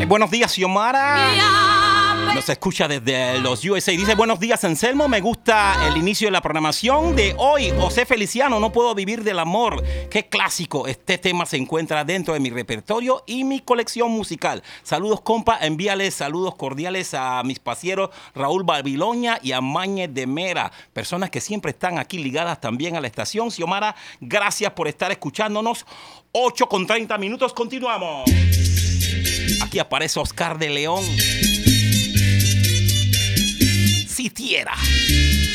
Buenos días, Xiomara. Nos escucha desde los USA. Dice, buenos días, Anselmo. Me gusta el inicio de la programación de hoy. José Feliciano, no puedo vivir del amor. Qué clásico. Este tema se encuentra dentro de mi repertorio y mi colección musical. Saludos, compa. Envíales saludos cordiales a mis pasieros Raúl Babilonia y a Mañez de Mera. Personas que siempre están aquí ligadas también a la estación. Xiomara, gracias por estar escuchándonos. 8:30. Continuamos. Aquí aparece Oscar de León. Sitiera.